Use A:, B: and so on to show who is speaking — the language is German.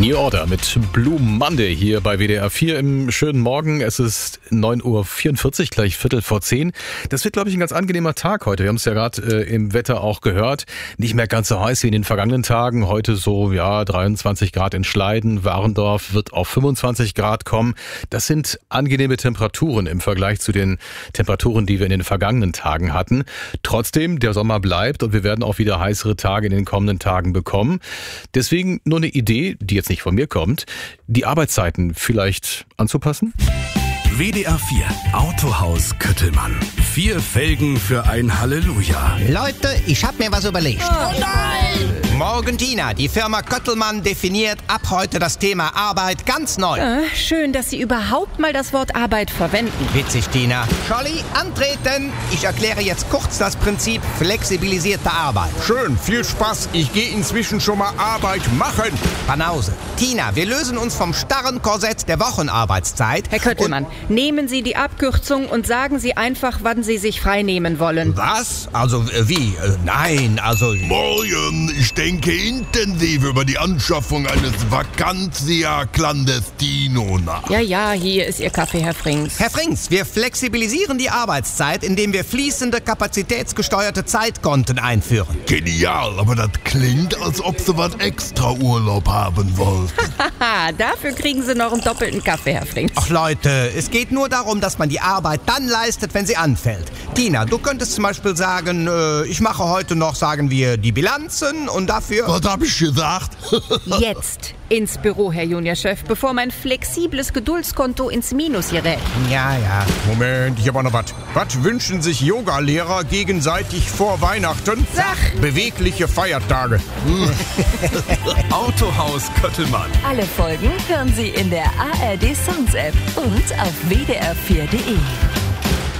A: New Order mit Blue Monday hier bei WDR 4 im schönen Morgen. Es ist 9:44 Uhr, gleich 9:45. Das wird, glaube ich, ein ganz angenehmer Tag heute. Wir haben es ja gerade im Wetter auch gehört. Nicht mehr ganz so heiß wie in den vergangenen Tagen. Heute so, 23 Grad in Schleiden. Warendorf wird auf 25 Grad kommen. Das sind angenehme Temperaturen im Vergleich zu den Temperaturen, die wir in den vergangenen Tagen hatten. Trotzdem, der Sommer bleibt und wir werden auch wieder heißere Tage in den kommenden Tagen bekommen. Deswegen nur eine Idee, die jetzt nicht von mir kommt, die Arbeitszeiten vielleicht anzupassen?
B: WDR 4 Autohaus Köttelmann. 4 Felgen für ein Halleluja.
C: Leute, ich hab mir was überlegt.
D: Oh nein!
C: Morgen, Tina. Die Firma Köttelmann definiert ab heute das Thema Arbeit ganz neu.
D: Schön, dass Sie überhaupt mal das Wort Arbeit verwenden.
C: Witzig, Tina. Scholli, antreten. Ich erkläre jetzt kurz das Prinzip flexibilisierte Arbeit.
E: Schön, viel Spaß. Ich gehe inzwischen schon mal Arbeit machen.
C: Banause. Tina, wir lösen uns vom starren Korsett der Wochenarbeitszeit.
D: Herr Köttelmann, nehmen Sie die Abkürzung und sagen Sie einfach, wann Sie sich frei nehmen wollen.
C: Was? Also, wie? Nein, also...
F: Morgen, ich denke intensiv über die Anschaffung eines Vacantia Clandestino nach.
D: Ja, hier ist Ihr Kaffee, Herr Frings.
C: Herr Frings, wir flexibilisieren die Arbeitszeit, indem wir fließende, kapazitätsgesteuerte Zeitkonten einführen.
F: Genial, aber das klingt, als ob Sie was extra Urlaub haben wollten.
D: Haha, dafür kriegen Sie noch einen doppelten Kaffee, Herr Frings.
C: Ach Leute, es geht nur darum, dass man die Arbeit dann leistet, wenn sie anfällt. Tina, du könntest zum Beispiel sagen, ich mache heute noch, sagen wir, die Bilanzen und dafür...
F: Was hab ich gesagt?
D: Jetzt ins Büro, Herr Juniorchef, bevor mein flexibles Geduldskonto ins Minus gerät.
C: Ja.
E: Moment, ich hab auch noch was. Was wünschen sich Yogalehrer gegenseitig vor Weihnachten?
D: Sag!
E: Bewegliche Feiertage.
B: Autohaus Köttelmann.
G: Alle Folgen hören Sie in der ARD Sounds App und auf wdr4.de.